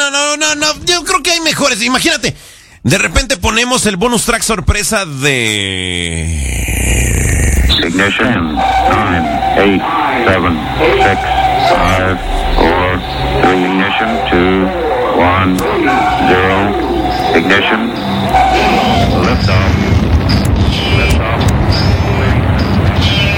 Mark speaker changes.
Speaker 1: yo creo que hay mejores. Imagínate, de repente ponemos el bonus track sorpresa de...
Speaker 2: Ignition. 9, 8, 7, 6, 5, 4, 3, ignition. 2, 1, 0, ignition. Lift off.